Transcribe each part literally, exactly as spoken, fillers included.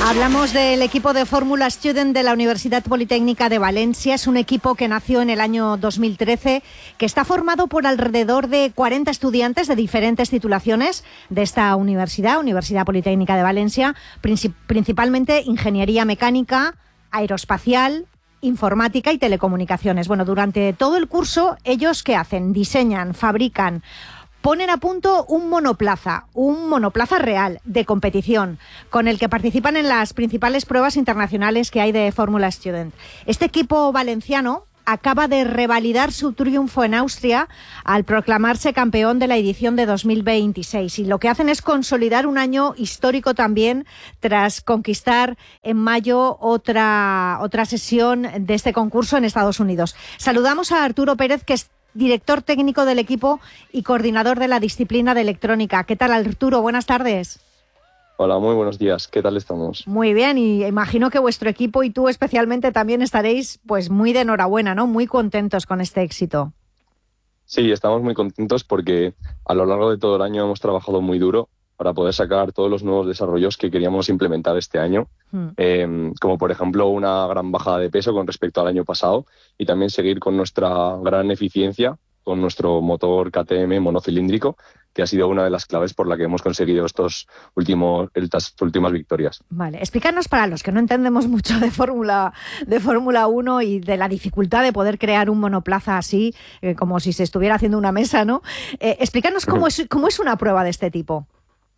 Hablamos del equipo de Fórmula Student de la Universidad Politécnica de Valencia. Es un equipo que nació en el año dos mil trece, que está formado por alrededor de cuarenta estudiantes de diferentes titulaciones de esta universidad, Universidad Politécnica de Valencia, principalmente ingeniería mecánica, aeroespacial, informática y telecomunicaciones. Bueno, durante todo el curso, ¿ellos qué hacen? Diseñan, fabrican, ponen a punto un monoplaza, un monoplaza real, de competición, con el que participan en las principales pruebas internacionales que hay de Fórmula Student. Este equipo valenciano acaba de revalidar su triunfo en Austria al proclamarse campeón de la edición de dos mil veintiséis. Y lo que hacen es consolidar un año histórico también, tras conquistar en mayo otra, otra sesión de este concurso en Estados Unidos. Saludamos a Arturo Pérez, que es director técnico del equipo y coordinador de la disciplina de electrónica. ¿Qué tal, Arturo? Buenas tardes. Hola, muy buenos días. ¿Qué tal estamos? Muy bien, y imagino que vuestro equipo y tú especialmente también estaréis pues muy de enhorabuena, ¿no? Muy contentos con este éxito. Sí, estamos muy contentos porque a lo largo de todo el año hemos trabajado muy duro para poder sacar todos los nuevos desarrollos que queríamos implementar este año, hmm. eh, como por ejemplo una gran bajada de peso con respecto al año pasado, y también seguir con nuestra gran eficiencia con nuestro motor K T M monocilíndrico, que ha sido una de las claves por la que hemos conseguido estos últimos, estas últimas victorias. Vale, explícanos, para los que no entendemos mucho de Fórmula de Fórmula uno y de la dificultad de poder crear un monoplaza así, eh, como si se estuviera haciendo una mesa, ¿no? Eh, explícanos cómo, uh-huh. es, cómo es una prueba de este tipo.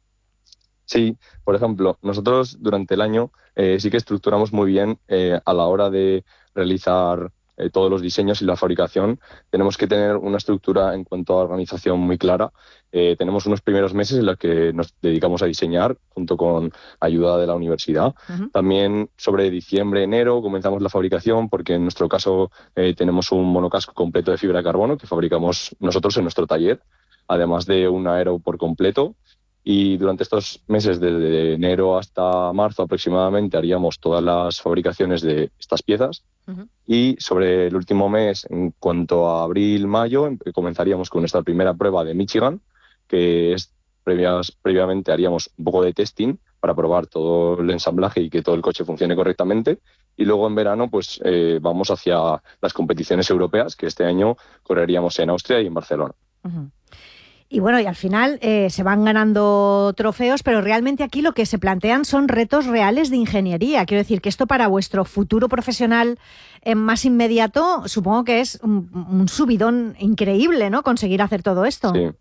Sí, por ejemplo, nosotros durante el año eh, sí que estructuramos muy bien eh, a la hora de realizar eh, todos los diseños y la fabricación. Tenemos que tener una estructura en cuanto a organización muy clara. Eh, tenemos unos primeros meses en los que nos dedicamos a diseñar junto con ayuda de la universidad. Uh-huh. También sobre diciembre, enero comenzamos la fabricación, porque en nuestro caso eh, tenemos un monocasco completo de fibra de carbono que fabricamos nosotros en nuestro taller, además de un aero por completo. Y durante estos meses, desde enero hasta marzo aproximadamente, haríamos todas las fabricaciones de estas piezas. Uh-huh. Y sobre el último mes, en cuanto a abril, mayo, comenzaríamos con nuestra primera prueba de Michigan, que es previas, previamente haríamos un poco de testing para probar todo el ensamblaje y que todo el coche funcione correctamente. Y luego en verano pues eh, vamos hacia las competiciones europeas, que este año correríamos en Austria y en Barcelona. Uh-huh. Y bueno, y al final eh, se van ganando trofeos, pero realmente aquí lo que se plantean son retos reales de ingeniería. Quiero decir que esto para vuestro futuro profesional eh, más inmediato, supongo que es un, un subidón increíble, ¿no? Conseguir hacer todo esto. Sí.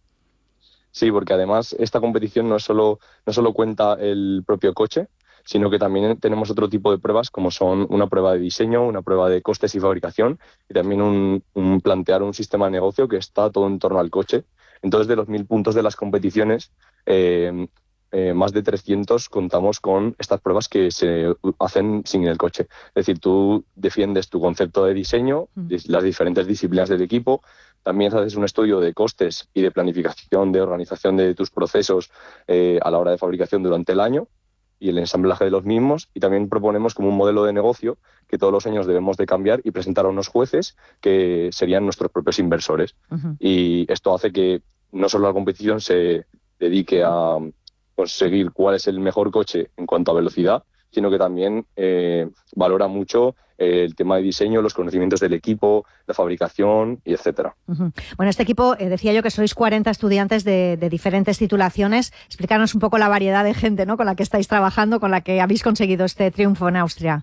Sí, porque además esta competición no es solo, no solo cuenta el propio coche, sino que también tenemos otro tipo de pruebas, como son una prueba de diseño, una prueba de costes y fabricación, y también un, un plantear un sistema de negocio que está todo en torno al coche. Entonces, de los mil puntos de las competiciones, eh, eh, más de trescientos contamos con estas pruebas que se hacen sin el coche. Es decir, tú defiendes tu concepto de diseño, mm. las diferentes disciplinas del equipo, también haces un estudio de costes y de planificación, de organización de tus procesos eh, a la hora de fabricación durante el año y el ensamblaje de los mismos, y también proponemos como un modelo de negocio que todos los años debemos de cambiar y presentar a unos jueces que serían nuestros propios inversores. Uh-huh. Y esto hace que no solo la competición se dedique a conseguir cuál es el mejor coche en cuanto a velocidad, sino que también eh, valora mucho eh, el tema de diseño, los conocimientos del equipo, la fabricación, y etcétera. Uh-huh. Bueno, este equipo, eh, decía yo que sois cuarenta estudiantes de, de diferentes titulaciones. Explícanos un poco la variedad de gente, ¿no?, con la que estáis trabajando, con la que habéis conseguido este triunfo en Austria.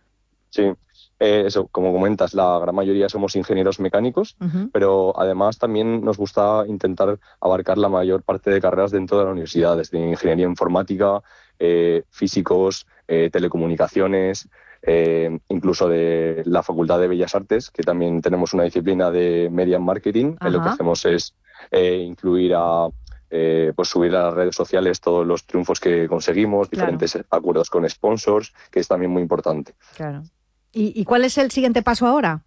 Sí, eh, eso, como comentas, la gran mayoría somos ingenieros mecánicos, uh-huh. pero además también nos gusta intentar abarcar la mayor parte de carreras dentro de la universidad, desde ingeniería informática, eh, físicos, eh, telecomunicaciones, eh, incluso de la Facultad de Bellas Artes, que también tenemos una disciplina de Media Marketing. Uh-huh. Lo que hacemos es eh, incluir a... Eh, pues subir a las redes sociales todos los triunfos que conseguimos, claro. diferentes acuerdos con sponsors, que es también muy importante. Claro. ¿Y, y cuál es el siguiente paso ahora?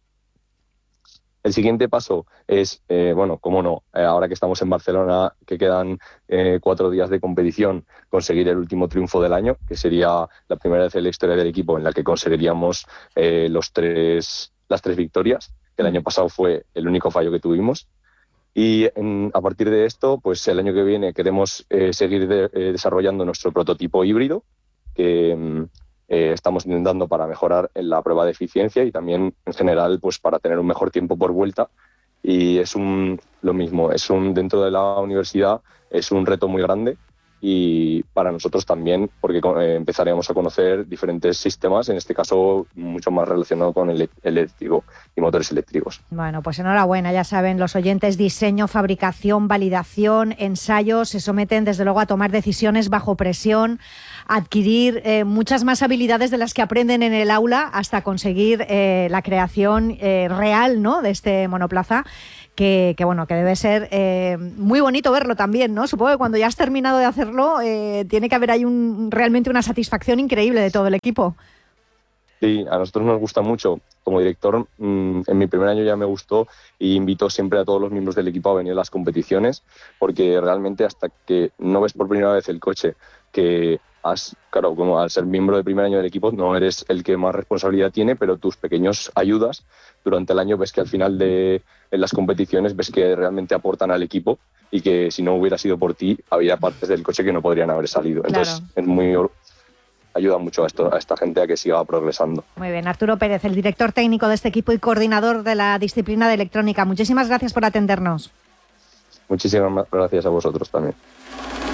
El siguiente paso es, eh, bueno, cómo no, eh, ahora que estamos en Barcelona, que quedan eh, cuatro días de competición, conseguir el último triunfo del año, que sería la primera vez en la historia del equipo en la que conseguiríamos eh, los tres, las tres victorias, que el año pasado fue el único fallo que tuvimos. Y en, a partir de esto, pues el año que viene queremos eh, seguir de, eh, desarrollando nuestro prototipo híbrido, que eh, estamos intentando para mejorar en la prueba de eficiencia y también en general pues para tener un mejor tiempo por vuelta. Y es un, lo mismo, es un, dentro de la universidad es un reto muy grande y para nosotros también, porque eh, empezaremos a conocer diferentes sistemas, en este caso mucho más relacionado con el eléctrico y motores eléctricos. Bueno, pues enhorabuena, ya saben los oyentes, diseño, fabricación, validación, ensayos, se someten desde luego a tomar decisiones bajo presión, a adquirir eh, muchas más habilidades de las que aprenden en el aula hasta conseguir eh, la creación eh, real, ¿no?, de este monoplaza. Que, que bueno, que debe ser eh, muy bonito verlo también, ¿no? Supongo que cuando ya has terminado de hacerlo eh, tiene que haber ahí un, realmente una satisfacción increíble de todo el equipo. Sí, a nosotros nos gusta mucho. Como director, mmm, en mi primer año ya me gustó y invito siempre a todos los miembros del equipo a venir a las competiciones, porque realmente hasta que no ves por primera vez el coche que has, claro, como al ser miembro del primer año del equipo no eres el que más responsabilidad tiene, pero tus pequeños ayudas durante el año ves que al final de en las competiciones ves que realmente aportan al equipo y que si no hubiera sido por ti había partes del coche que no podrían haber salido. Entonces claro. es muy ayuda mucho a, esto, a esta gente a que siga progresando. Muy bien, Arturo Pérez, el director técnico de este equipo y coordinador de la disciplina de electrónica. Muchísimas gracias por atendernos. Muchísimas gracias a vosotros también.